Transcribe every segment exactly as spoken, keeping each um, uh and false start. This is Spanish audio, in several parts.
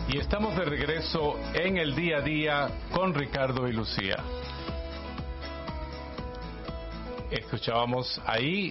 Y estamos de regreso en el día a día con Ricardo y Lucía. Escuchábamos ahí.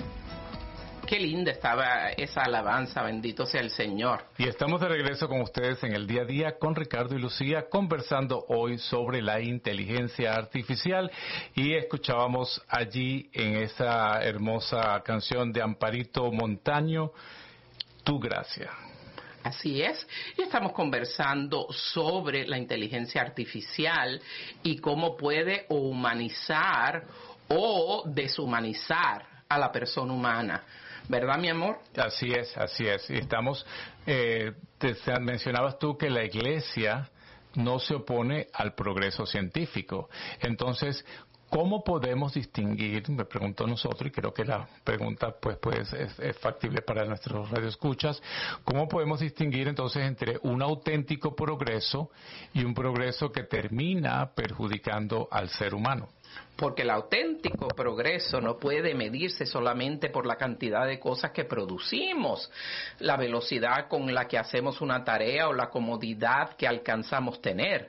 Qué linda estaba esa alabanza, bendito sea el Señor. Y estamos de regreso con ustedes en el día a día con Ricardo y Lucía, conversando hoy sobre la inteligencia artificial. Y escuchábamos allí en esa hermosa canción de Amparito Montaño, Tu Gracia. Así es, y estamos conversando sobre la inteligencia artificial y cómo puede humanizar o deshumanizar a la persona humana. ¿Verdad, mi amor? Así es, así es. Y estamos, eh, te, mencionabas tú que la Iglesia no se opone al progreso científico. Entonces, ¿cómo podemos distinguir? Me pregunto nosotros, y creo que la pregunta pues, pues es, es factible para nuestros radioescuchas. ¿Cómo podemos distinguir entonces entre un auténtico progreso y un progreso que termina perjudicando al ser humano? Porque el auténtico progreso no puede medirse solamente por la cantidad de cosas que producimos, la velocidad con la que hacemos una tarea o la comodidad que alcanzamos tener.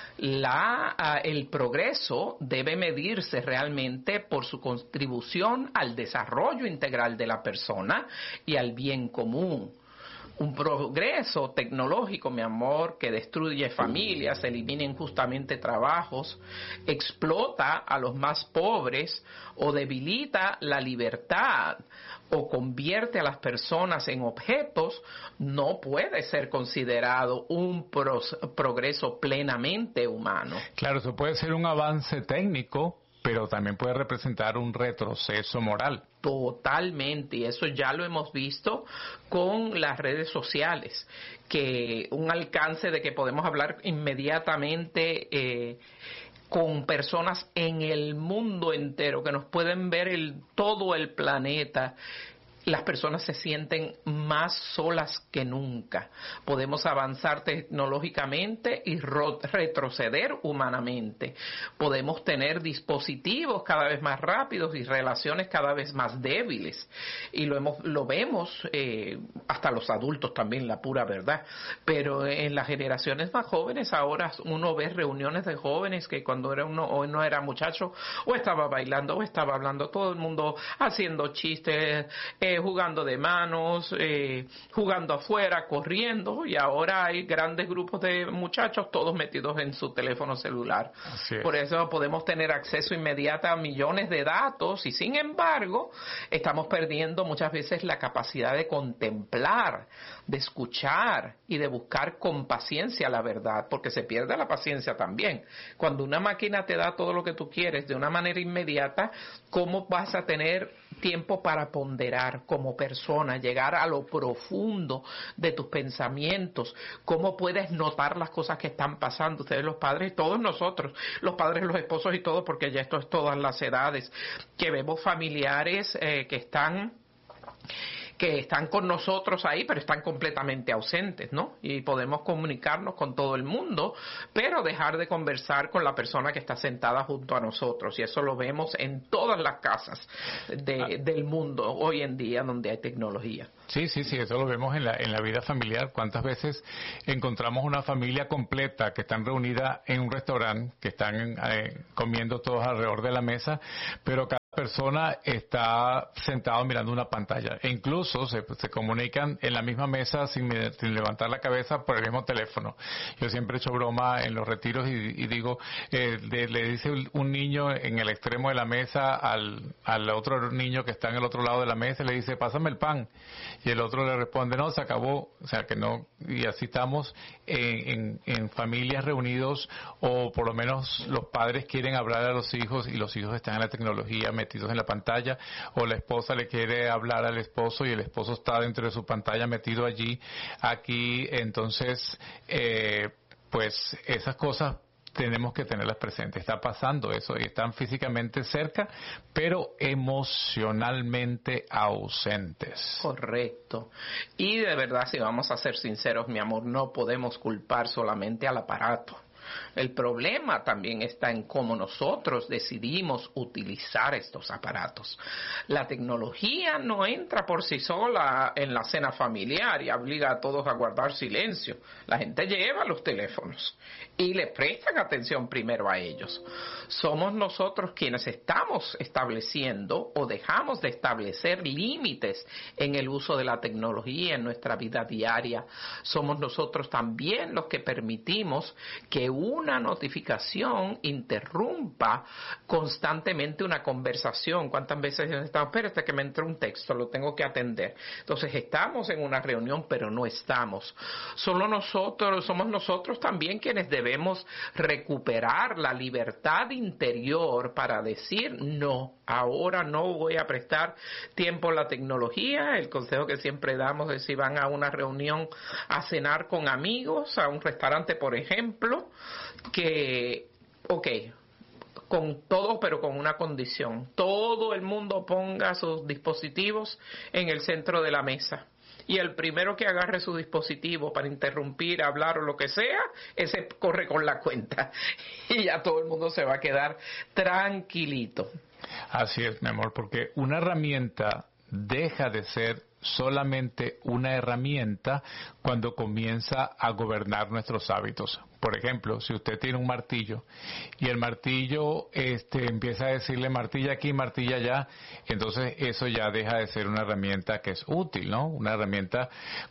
La, uh, el progreso debe medirse realmente por su contribución al desarrollo integral de la persona y al bien común. Un progreso tecnológico, mi amor, que destruye familias, elimina injustamente trabajos, explota a los más pobres o debilita la libertad o convierte a las personas en objetos, no puede ser considerado un pro- progreso plenamente humano. Claro, eso puede ser un avance técnico, pero también puede representar un retroceso moral. Totalmente, y eso ya lo hemos visto con las redes sociales, que un alcance de que podemos hablar inmediatamente eh, con personas en el mundo entero, que nos pueden ver el, todo el planeta. Las personas se sienten más solas que nunca. Podemos avanzar tecnológicamente y ro- retroceder humanamente. Podemos tener dispositivos cada vez más rápidos y relaciones cada vez más débiles. Y lo, hemos, lo vemos, eh, hasta los adultos también, la pura verdad. Pero en las generaciones más jóvenes ahora uno ve reuniones de jóvenes que cuando era uno o no era muchacho, o estaba bailando o estaba hablando, todo el mundo haciendo chistes, eh, jugando de manos, eh, jugando afuera, corriendo, y ahora hay grandes grupos de muchachos todos metidos en su teléfono celular. Por eso podemos tener acceso inmediato a millones de datos y sin embargo estamos perdiendo muchas veces la capacidad de contemplar, de escuchar y de buscar con paciencia la verdad, porque se pierde la paciencia también. Cuando una máquina te da todo lo que tú quieres de una manera inmediata, ¿cómo vas a tener tiempo para ponderar como persona, llegar a lo profundo de tus pensamientos? ¿Cómo puedes notar las cosas que están pasando? Ustedes los padres y todos nosotros, los padres, los esposos y todos, porque ya esto es todas las edades, que vemos familiares eh, que están que están con nosotros ahí, pero están completamente ausentes, ¿no? Y podemos comunicarnos con todo el mundo, pero dejar de conversar con la persona que está sentada junto a nosotros. Y eso lo vemos en todas las casas de, del mundo hoy en día donde hay tecnología. Sí, sí, sí, eso lo vemos en la, en la vida familiar. ¿Cuántas veces encontramos una familia completa que están reunida en un restaurante, que están eh, comiendo todos alrededor de la mesa, pero cada persona está sentado mirando una pantalla e incluso se, se comunican en la misma mesa sin, sin levantar la cabeza por el mismo teléfono? Yo siempre he hecho broma en los retiros y, y digo, eh, de, le dice un niño en el extremo de la mesa al, al otro niño que está en el otro lado de la mesa, le dice, pásame el pan, y el otro le responde, no, se acabó. O sea que no, y así estamos en, en, en familias reunidos, o por lo menos los padres quieren hablar a los hijos y los hijos están en la tecnología metidos en la pantalla, o la esposa le quiere hablar al esposo y el esposo está dentro de su pantalla metido allí, aquí. Entonces eh, pues esas cosas tenemos que tenerlas presentes. Está pasando eso y están físicamente cerca, pero emocionalmente ausentes. Correcto. Y de verdad, si vamos a ser sinceros, mi amor, no podemos culpar solamente al aparato. El problema también está en cómo nosotros decidimos utilizar estos aparatos. La tecnología no entra por sí sola en la cena familiar y obliga a todos a guardar silencio. La gente lleva los teléfonos y le prestan atención primero a ellos. Somos nosotros quienes estamos estableciendo o dejamos de establecer límites en el uso de la tecnología en nuestra vida diaria. Somos nosotros también los que permitimos que una notificación interrumpa constantemente una conversación. ¿Cuántas veces hemos estado, espérate que me entró un texto, lo tengo que atender? Entonces estamos en una reunión, pero no estamos. Solo nosotros, somos nosotros también quienes debemos recuperar la libertad interior para decir no, ahora no voy a prestar tiempo a la tecnología. El consejo que siempre damos es si van a una reunión a cenar con amigos, a un restaurante por ejemplo, que, ok, con todo, pero con una condición: todo el mundo ponga sus dispositivos en el centro de la mesa. Y el primero que agarre su dispositivo para interrumpir, hablar o lo que sea, ese corre con la cuenta. Y ya todo el mundo se va a quedar tranquilito. Así es, mi amor, porque una herramienta deja de ser solamente una herramienta cuando comienza a gobernar nuestros hábitos. Por ejemplo, si usted tiene un martillo y el martillo este, empieza a decirle martilla aquí, martilla allá, entonces eso ya deja de ser una herramienta que es útil, ¿no? Una herramienta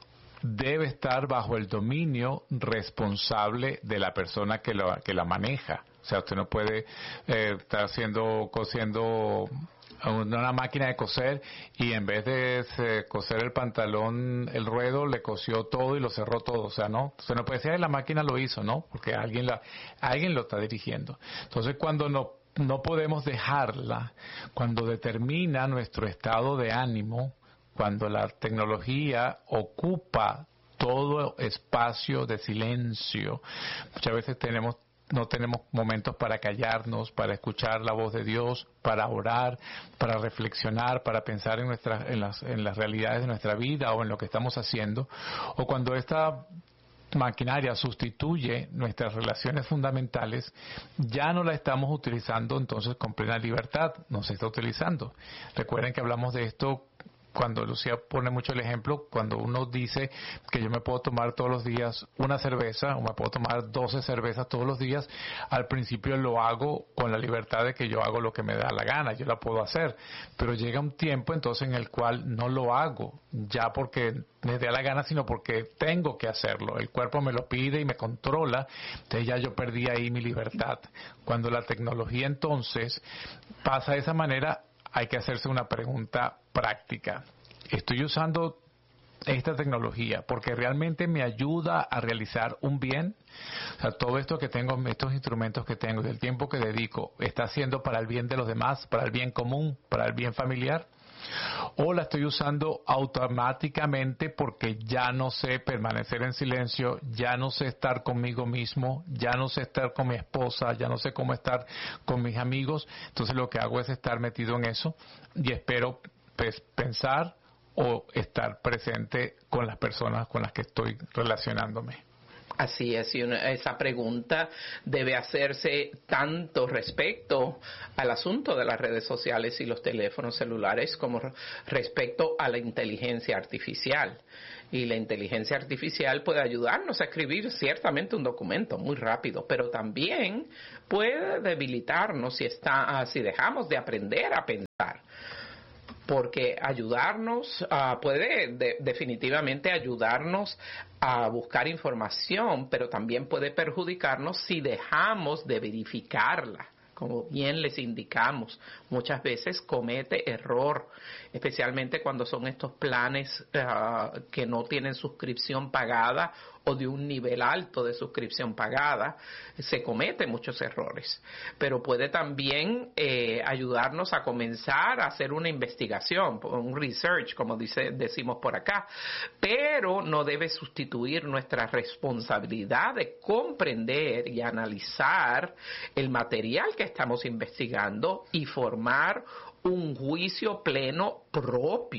debe estar bajo el dominio responsable de la persona que, lo, que la maneja. O sea, usted no puede eh, estar haciendo, cosiendo una máquina de coser y en vez de eh, coser el pantalón, el ruedo, le cosió todo y lo cerró todo. O sea, no, usted no puede decir, la máquina lo hizo, ¿no? Porque alguien la, alguien lo está dirigiendo. Entonces, cuando no, no podemos dejarla, cuando determina nuestro estado de ánimo, cuando la tecnología ocupa todo espacio de silencio, muchas veces tenemos no tenemos momentos para callarnos, para escuchar la voz de Dios, para orar, para reflexionar, para pensar en nuestras, en las, en las realidades de nuestra vida o en lo que estamos haciendo, o cuando esta maquinaria sustituye nuestras relaciones fundamentales, ya no la estamos utilizando entonces con plena libertad, no se está utilizando. Recuerden que hablamos de esto cuando Lucía pone mucho el ejemplo, cuando uno dice que yo me puedo tomar todos los días una cerveza o me puedo tomar doce cervezas todos los días, al principio lo hago con la libertad de que yo hago lo que me da la gana, yo la puedo hacer, pero llega un tiempo entonces en el cual no lo hago ya porque me da la gana, sino porque tengo que hacerlo, el cuerpo me lo pide y me controla, entonces ya yo perdí ahí mi libertad. Cuando la tecnología entonces pasa de esa manera, hay que hacerse una pregunta práctica. ¿Estoy usando esta tecnología porque realmente me ayuda a realizar un bien? O sea, todo esto que tengo, estos instrumentos que tengo, el tiempo que dedico, ¿está siendo para el bien de los demás, para el bien común, para el bien familiar? ¿O la estoy usando automáticamente porque ya no sé permanecer en silencio, ya no sé estar conmigo mismo, ya no sé estar con mi esposa, ya no sé cómo estar con mis amigos? Entonces lo que hago es estar metido en eso y espero pues, pensar o estar presente con las personas con las que estoy relacionándome. Así es, y una, esa pregunta debe hacerse tanto respecto al asunto de las redes sociales y los teléfonos celulares como respecto a la inteligencia artificial. Y la inteligencia artificial puede ayudarnos a escribir ciertamente un documento muy rápido, pero también puede debilitarnos si, está, si dejamos de aprender a pensar. Porque ayudarnos, uh, puede de, definitivamente ayudarnos a buscar información, pero también puede perjudicarnos si dejamos de verificarla. Como bien les indicamos, muchas veces comete error, especialmente cuando son estos planes uh, que no tienen suscripción pagada o de un nivel alto de suscripción pagada, se cometen muchos errores. Pero puede también eh, ayudarnos a comenzar a hacer una investigación, un research, como dice, decimos por acá, pero no debe sustituir nuestra responsabilidad de comprender y analizar el material que estamos investigando y formar un juicio pleno propio.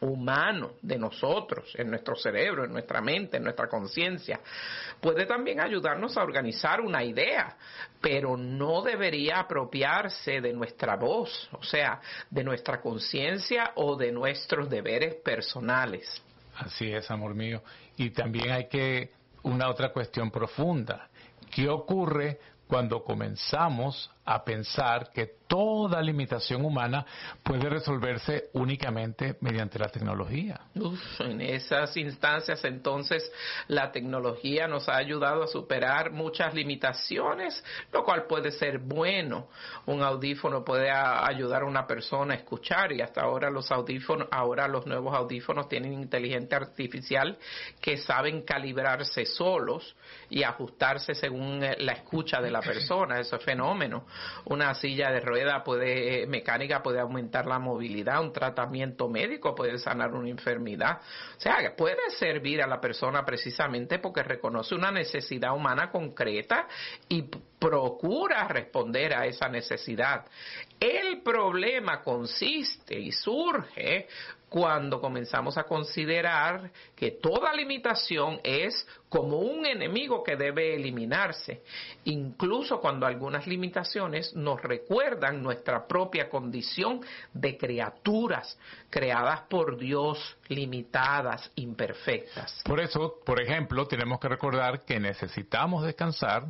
humano de nosotros, en nuestro cerebro, en nuestra mente, en nuestra conciencia. Puede también ayudarnos a organizar una idea, pero no debería apropiarse de nuestra voz, o sea, de nuestra conciencia o de nuestros deberes personales. Así es, amor mío. Y también hay que, una otra cuestión profunda. ¿Qué ocurre cuando comenzamos a pensar que toda limitación humana puede resolverse únicamente mediante la tecnología? Uf, en esas instancias, entonces, la tecnología nos ha ayudado a superar muchas limitaciones, lo cual puede ser bueno. Un audífono puede a, ayudar a una persona a escuchar, y hasta ahora los audífonos, ahora los nuevos audífonos tienen inteligencia artificial que saben calibrarse solos y ajustarse según la escucha de la persona. Eso es fenómeno. Una silla de rueda puede, mecánica puede aumentar la movilidad, un tratamiento médico puede sanar una enfermedad. O sea, puede servir a la persona precisamente porque reconoce una necesidad humana concreta y procura responder a esa necesidad. El problema consiste y surge cuando comenzamos a considerar que toda limitación es como un enemigo que debe eliminarse, incluso cuando algunas limitaciones nos recuerdan nuestra propia condición de criaturas creadas por Dios, limitadas, imperfectas. Por eso, por ejemplo, tenemos que recordar que necesitamos descansar,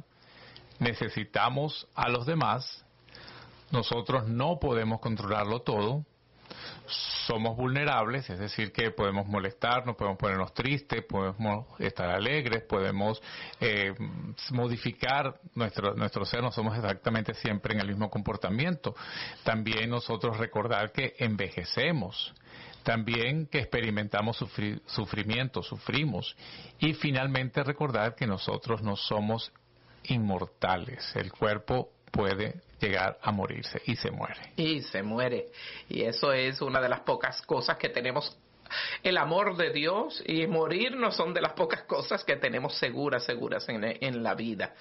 necesitamos a los demás, nosotros no podemos controlarlo todo, somos vulnerables, es decir, que podemos molestarnos, podemos ponernos tristes, podemos estar alegres, podemos eh, modificar nuestro, nuestro ser, no somos exactamente siempre en el mismo comportamiento. También nosotros recordar que envejecemos, también que experimentamos sufrir, sufrimiento, sufrimos, y finalmente recordar que nosotros no somos inmortales, el cuerpo puede llegar a morirse y se muere. Y se muere. Y eso es una de las pocas cosas que tenemos. El amor de Dios y morirnos son de las pocas cosas que tenemos seguras, seguras en, en la vida.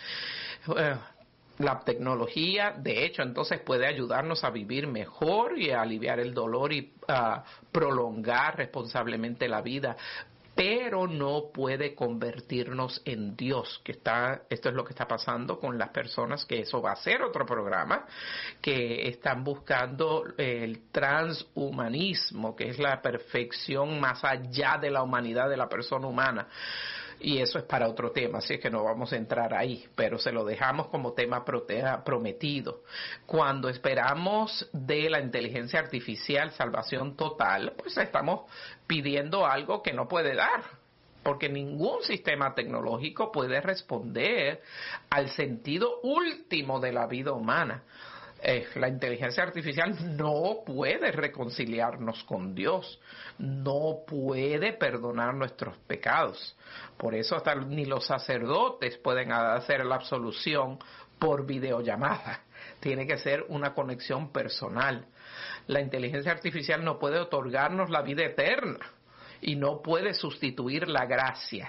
La tecnología, de hecho, entonces puede ayudarnos a vivir mejor y a aliviar el dolor y a prolongar responsablemente la vida, pero no puede convertirnos en Dios, que está, esto es lo que está pasando con las personas, que eso va a ser otro programa, que están buscando el transhumanismo, que es la perfección más allá de la humanidad de la persona humana. Y eso es para otro tema, así es que no vamos a entrar ahí, pero se lo dejamos como tema prometido. Cuando esperamos de la inteligencia artificial salvación total, pues estamos pidiendo algo que no puede dar, porque ningún sistema tecnológico puede responder al sentido último de la vida humana. Eh, la inteligencia artificial no puede reconciliarnos con Dios, no puede perdonar nuestros pecados. Por eso hasta ni los sacerdotes pueden hacer la absolución por videollamada. Tiene que ser una conexión personal. La inteligencia artificial no puede otorgarnos la vida eterna y no puede sustituir la gracia.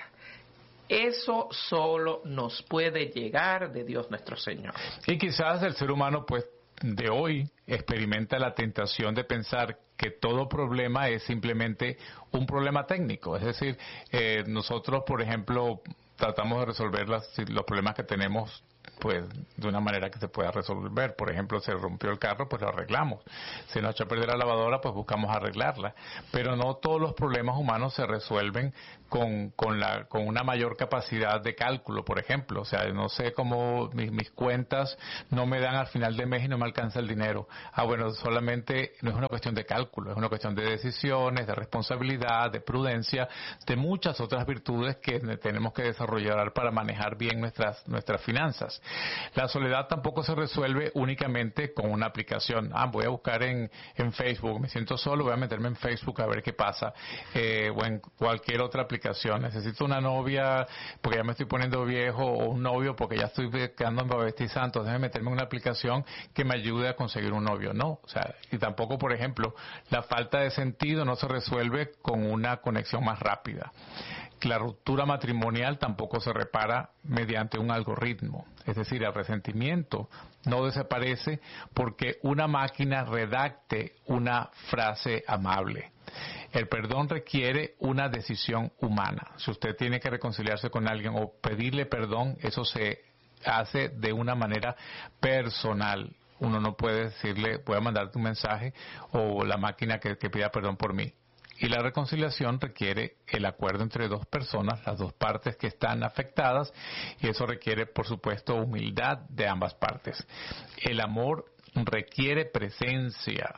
Eso solo nos puede llegar de Dios nuestro Señor. Y quizás el ser humano, pues, de hoy experimenta la tentación de pensar que todo problema es simplemente un problema técnico. Es decir, eh, nosotros, por ejemplo, tratamos de resolver las, los problemas que tenemos pues de una manera que se pueda resolver. Por ejemplo, se rompió el carro, pues lo arreglamos. Se nos echó a perder la lavadora, pues buscamos arreglarla. Pero no todos los problemas humanos se resuelven con, con, la, con una mayor capacidad de cálculo, por ejemplo. O sea, no sé cómo mis, mis cuentas no me dan al final de mes y no me alcanza el dinero. Ah, bueno, solamente no es una cuestión de cálculo, es una cuestión de decisiones, de responsabilidad, de prudencia, de muchas otras virtudes que tenemos que desarrollar para manejar bien nuestras, nuestras finanzas. La soledad tampoco se resuelve únicamente con una aplicación. Ah, voy a buscar en, en Facebook, me siento solo, voy a meterme en Facebook a ver qué pasa, eh, o en cualquier otra aplicación. Necesito una novia porque ya me estoy poniendo viejo, o un novio porque ya estoy quedando embebestizando, entonces meterme en una aplicación que me ayude a conseguir un novio. No, o sea, y tampoco, por ejemplo, la falta de sentido no se resuelve con una conexión más rápida. La ruptura matrimonial tampoco se repara mediante un algoritmo. Es decir, el resentimiento no desaparece porque una máquina redacte una frase amable. El perdón requiere una decisión humana. Si usted tiene que reconciliarse con alguien o pedirle perdón, eso se hace de una manera personal. Uno no puede decirle, voy a mandarte un mensaje, o la máquina que, que pida perdón por mí. Y la reconciliación requiere el acuerdo entre dos personas, las dos partes que están afectadas, y eso requiere, por supuesto, humildad de ambas partes. El amor requiere presencia,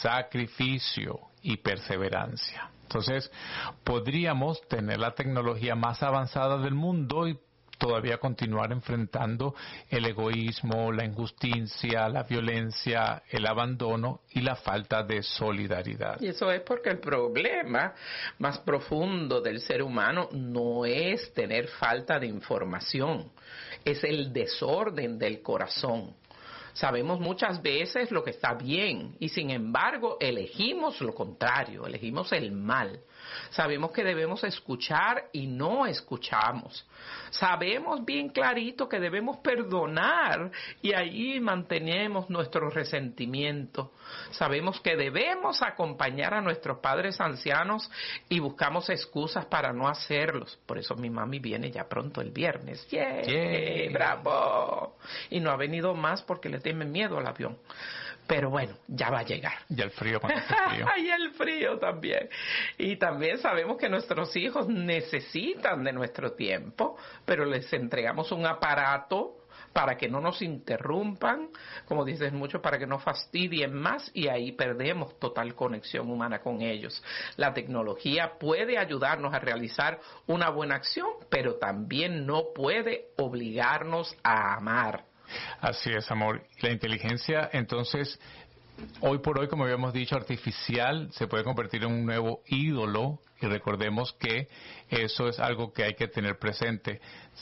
sacrificio y perseverancia. Entonces, podríamos tener la tecnología más avanzada del mundo y todavía continuar enfrentando el egoísmo, la injusticia, la violencia, el abandono y la falta de solidaridad. Y eso es porque el problema más profundo del ser humano no es tener falta de información, es el desorden del corazón. Sabemos muchas veces lo que está bien y sin embargo elegimos lo contrario, elegimos el mal. Sabemos que debemos escuchar y no escuchamos. Sabemos bien clarito que debemos perdonar y ahí mantenemos nuestro resentimiento. Sabemos que debemos acompañar a nuestros padres ancianos y buscamos excusas para no hacerlos. Por eso mi mami viene ya pronto el viernes. ¡Yeah! yeah. ¡Bravo! Y no ha venido más porque le tiene miedo al avión. Pero bueno, ya va a llegar. Y el frío, cuando hace frío. Y el frío también. Y también sabemos que nuestros hijos necesitan de nuestro tiempo, pero les entregamos un aparato para que no nos interrumpan, como dicen muchos, para que no fastidien más, y ahí perdemos total conexión humana con ellos. La tecnología puede ayudarnos a realizar una buena acción, pero también no puede obligarnos a amar. Así es, amor. La inteligencia, entonces, hoy por hoy, como habíamos dicho, artificial, se puede convertir en un nuevo ídolo, y recordemos que eso es algo que hay que tener presente.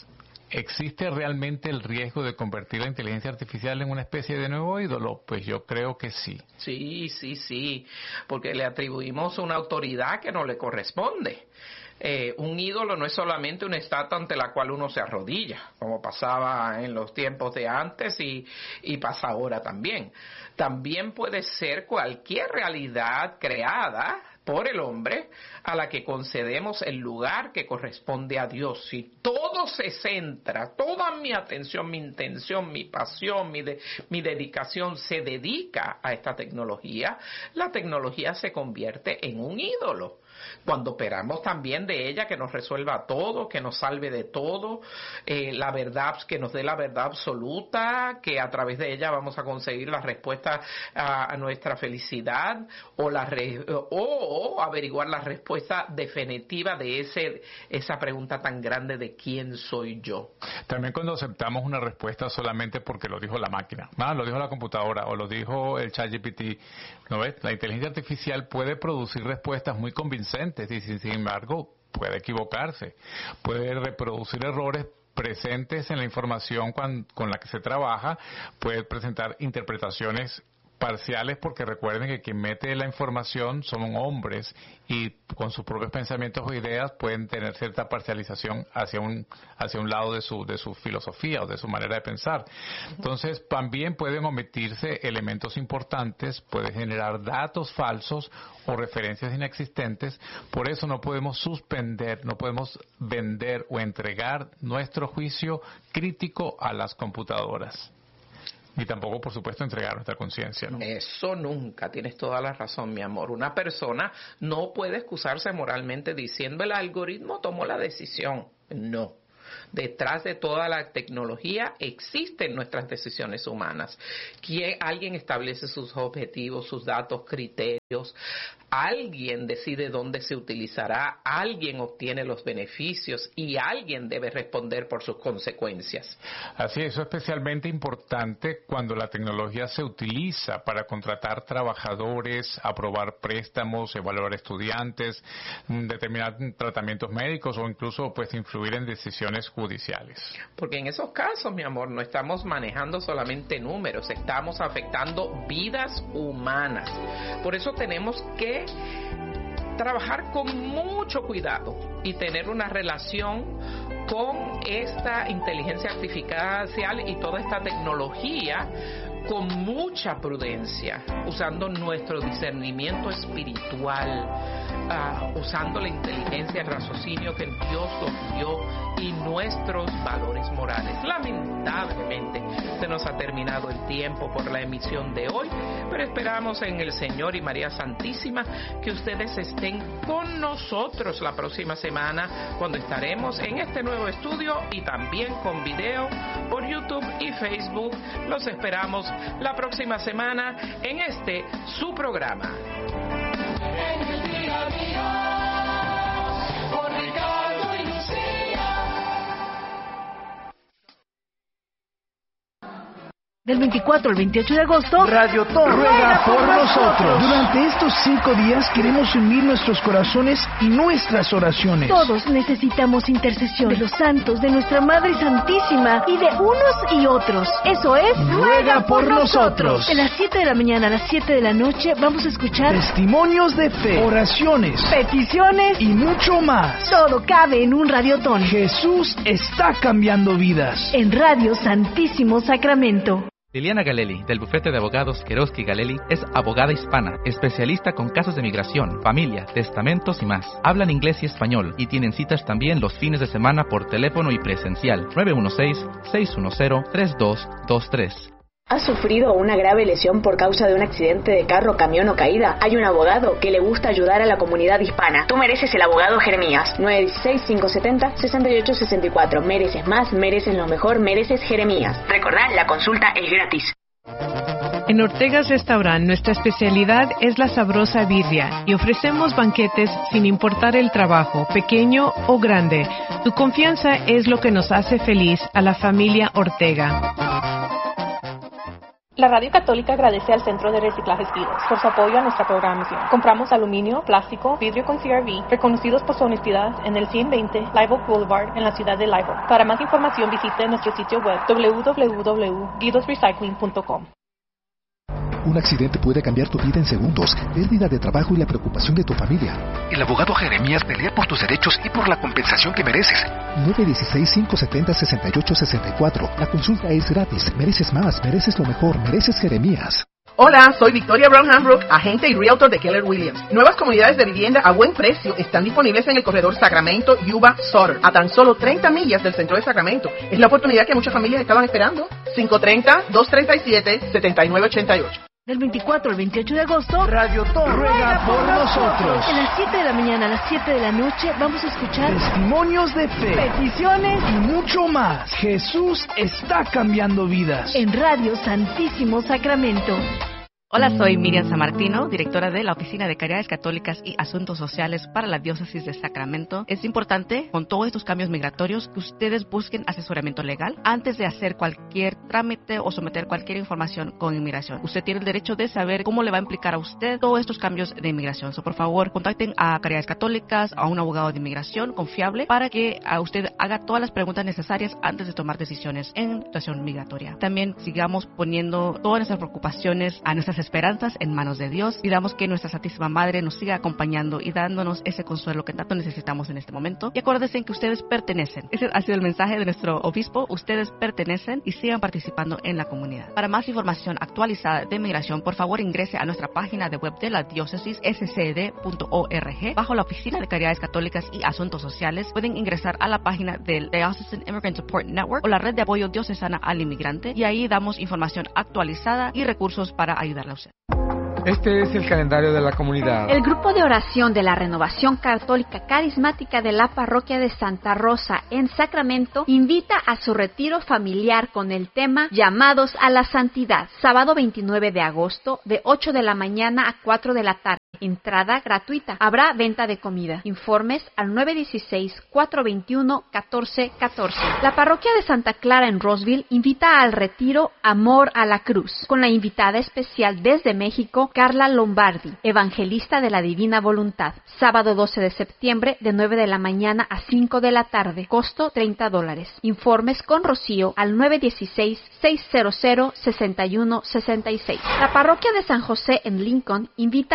¿Existe realmente el riesgo de convertir la inteligencia artificial en una especie de nuevo ídolo? Pues yo creo que sí. Sí, sí, sí, porque le atribuimos una autoridad que no le corresponde. Eh, un ídolo no es solamente una estatua ante la cual uno se arrodilla, como pasaba en los tiempos de antes y, y pasa ahora también. También puede ser cualquier realidad creada por el hombre a la que concedemos el lugar que corresponde a Dios. Si todo se centra, toda mi atención, mi intención, mi pasión, mi, de, mi dedicación se dedica a esta tecnología, la tecnología se convierte en un ídolo. Cuando esperamos también de ella que nos resuelva todo, que nos salve de todo, eh, la verdad, que nos dé la verdad absoluta, que a través de ella vamos a conseguir la respuesta a, a nuestra felicidad o, la re, o, o averiguar la respuesta definitiva de ese esa pregunta tan grande de quién soy yo. También cuando aceptamos una respuesta solamente porque lo dijo la máquina, ¿no? Lo dijo la computadora o lo dijo el ChatGPT, ¿no ves? La inteligencia artificial puede producir respuestas muy convincentes y sin embargo puede equivocarse, puede reproducir errores presentes en la información con, con la que se trabaja, puede presentar interpretaciones parciales, porque recuerden que quien mete la información son hombres y con sus propios pensamientos o ideas pueden tener cierta parcialización hacia un hacia un lado de su de su filosofía o de su manera de pensar. Entonces también pueden omitirse elementos importantes, puede generar datos falsos o referencias inexistentes. Por eso no podemos suspender, no podemos vender o entregar nuestro juicio crítico a las computadoras. Y tampoco, por supuesto, entregar nuestra conciencia, ¿no? Eso nunca, tienes toda la razón, mi amor. Una persona no puede excusarse moralmente diciendo el algoritmo tomó la decisión. No. Detrás de toda la tecnología existen nuestras decisiones humanas. ¿Quién, alguien establece sus objetivos, sus datos, criterios. Alguien decide dónde se utilizará, alguien obtiene los beneficios y alguien debe responder por sus consecuencias. Así es, eso es especialmente importante cuando la tecnología se utiliza para contratar trabajadores, aprobar préstamos, evaluar estudiantes, determinar tratamientos médicos o incluso pues influir en decisiones judiciales. Porque en esos casos, mi amor, no estamos manejando solamente números, estamos afectando vidas humanas. Por eso tenemos que trabajar con mucho cuidado y tener una relación con esta inteligencia artificial y toda esta tecnología con mucha prudencia, usando nuestro discernimiento espiritual, uh, usando la inteligencia, el raciocinio que Dios nos dio y nuestros valores morales. Lamentablemente se nos ha terminado el tiempo por la emisión de hoy, pero esperamos en el Señor y María Santísima que ustedes estén con nosotros la próxima semana, cuando estaremos en este nuevo estudio y también con video por YouTube y Facebook. Los esperamos la próxima semana en este su programa. En el día a día, por Ricardo y Lucía. Del veinticuatro al veintiocho de agosto, Radio Ton ruega por nosotros. Durante estos cinco días queremos unir nuestros corazones y nuestras oraciones. Todos necesitamos intercesión de los santos, de nuestra Madre Santísima y de unos y otros. Eso es, ruega por nosotros. De las siete de la mañana a las siete de la noche vamos a escuchar testimonios de fe, oraciones, peticiones y mucho más. Todo cabe en un radiotón. Jesús está cambiando vidas. En Radio Santísimo Sacramento. Liliana Galelli, del bufete de abogados Queroski Galelli, es abogada hispana, especialista con casos de migración, familia, testamentos y más. Hablan inglés y español y tienen citas también los fines de semana por teléfono y presencial. nueve uno seis, seis uno cero, tres dos dos tres. ¿Has sufrido una grave lesión por causa de un accidente de carro, camión o caída? Hay un abogado que le gusta ayudar a la comunidad hispana. Tú mereces el abogado Jeremías. nueve uno seis, cinco siete cero, seis ocho seis cuatro. Mereces más, mereces lo mejor, mereces Jeremías. Recordad, la consulta es gratis. En Ortega's Restaurant, nuestra especialidad es la sabrosa birria y ofrecemos banquetes sin importar el trabajo, pequeño o grande. Tu confianza es lo que nos hace feliz a la familia Ortega. La Radio Católica agradece al Centro de Reciclajes Vidos por su apoyo a nuestra programación. Compramos aluminio, plástico, vidrio con C R V, reconocidos por su honestidad, en el ciento veinte Live Oak Boulevard, en la ciudad de Live Oak. Para más información visite nuestro sitio web doble u doble u doble u punto guidos recycling punto com. Un accidente puede cambiar tu vida en segundos, pérdida de trabajo y la preocupación de tu familia. El abogado Jeremías pelea por tus derechos y por la compensación que mereces. nueve uno seis, cinco siete cero, seis ocho seis cuatro. La consulta es gratis. Mereces más, mereces lo mejor, mereces Jeremías. Hola, soy Victoria Brown Hambrook, agente y realtor de Keller Williams. Nuevas comunidades de vivienda a buen precio están disponibles en el corredor Sacramento, Yuba, Sutter, a tan solo treinta millas del centro de Sacramento. Es la oportunidad que muchas familias estaban esperando. cinco tres cero, dos tres siete, siete nueve ocho ocho. Del veinticuatro al veintiocho de agosto, Radio Ton ruega por nosotros. De las siete de la mañana a las siete de la noche vamos a escuchar testimonios de fe, peticiones y mucho más. Jesús está cambiando vidas. En Radio Santísimo Sacramento. Hola, soy Miriam Sammartino, directora de la Oficina de Caridades Católicas y Asuntos Sociales para la Diócesis de Sacramento. Es importante, con todos estos cambios migratorios, que ustedes busquen asesoramiento legal antes de hacer cualquier trámite o someter cualquier información con inmigración. Usted tiene el derecho de saber cómo le va a implicar a usted todos estos cambios de inmigración. So, por favor, contacten a Caridades Católicas, a un abogado de inmigración confiable, para que a usted haga todas las preguntas necesarias antes de tomar decisiones en situación migratoria. También sigamos poniendo todas nuestras preocupaciones, a nuestras esperanzas en manos de Dios. Pidamos que nuestra Santísima Madre nos siga acompañando y dándonos ese consuelo que tanto necesitamos en este momento. Y acuérdense que ustedes pertenecen. Ese ha sido el mensaje de nuestro obispo. Ustedes pertenecen y sigan participando en la comunidad. Para más información actualizada de migración, por favor ingrese a nuestra página de web de la diócesis, s c d punto org. Bajo la Oficina de Caridades Católicas y Asuntos Sociales, pueden ingresar a la página del Diocesan Immigrant Support Network o la red de apoyo diocesana al inmigrante, y ahí damos información actualizada y recursos para ayudarle a usted. Este es el calendario de la comunidad. El grupo de oración de la Renovación Católica Carismática de la Parroquia de Santa Rosa en Sacramento invita a su retiro familiar con el tema Llamados a la Santidad, sábado veintinueve de agosto, de ocho de la mañana a cuatro de la tarde. Entrada gratuita. Habrá venta de comida. Informes al nueve uno seis, cuatro dos uno, uno cuatro uno cuatro. La Parroquia de Santa Clara en Roseville invita al retiro Amor a la Cruz, con la invitada especial desde México, Carla Lombardi, evangelista de la Divina Voluntad. Sábado doce de septiembre, de nueve de la mañana a cinco de la tarde. Costo treinta dólares. Informes con Rocío al nueve uno seis, seis cero cero, seis uno seis seis. La Parroquia de San José en Lincoln invita a la misa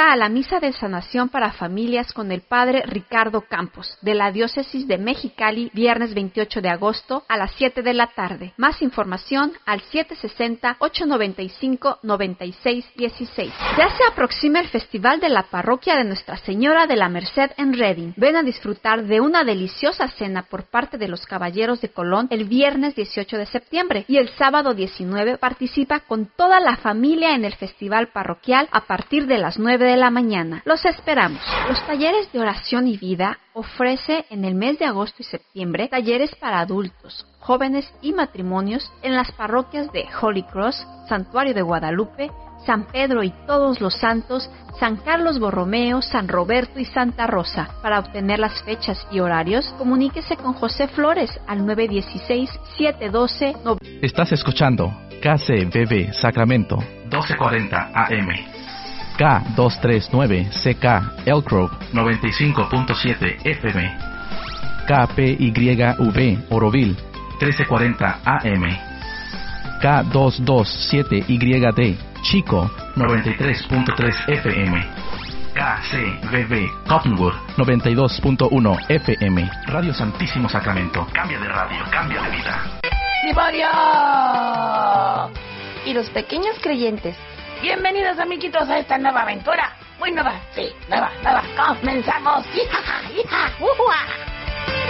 Mesa de Sanación para Familias con el Padre Ricardo Campos, de la Diócesis de Mexicali, viernes veintiocho de agosto a las siete de la tarde. Más información al siete seis cero, ocho nueve cinco, nueve seis uno seis. Ya se aproxima el Festival de la Parroquia de Nuestra Señora de la Merced en Redding. Ven a disfrutar de una deliciosa cena por parte de los Caballeros de Colón el viernes dieciocho de septiembre y el sábado diecinueve participa con toda la familia en el Festival Parroquial a partir de las nueve de la mañana. Los esperamos. Los talleres de oración y vida ofrece en el mes de agosto y septiembre talleres para adultos, jóvenes y matrimonios en las parroquias de Holy Cross, Santuario de Guadalupe, San Pedro y Todos los Santos, San Carlos Borromeo, San Roberto y Santa Rosa. Para obtener las fechas y horarios, comuníquese con José Flores al nueve uno seis, siete uno dos. Estás escuchando K C V V Sacramento doce cuarenta A M, K doscientos treinta y nueve C K Elk Grove noventa y cinco punto siete F M, K P Y V Oroville trece cuarenta A M, K doscientos veintisiete Y D Chico noventa y tres punto tres F M, K C V V Cottonwood noventa y dos punto uno F M. Radio Santísimo Sacramento. Cambia de radio, cambia de vida. ¡Divario! Y los pequeños creyentes, bienvenidos amiguitos a esta nueva aventura. Muy nueva, sí, nueva, nueva. Comenzamos. ¡Hija, hija! ¡Uhua!